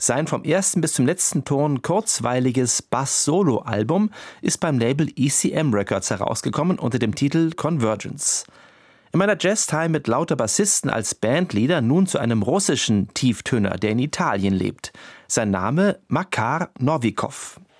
Sein vom ersten bis zum letzten Ton kurzweiliges Bass-Solo-Album ist beim Label ECM Records herausgekommen unter dem Titel Convergence. In meiner Jazz-Time mit lauter Bassisten als Bandleader nun zu einem russischen Tieftöner, der in Italien lebt. Sein Name Makar Novikov.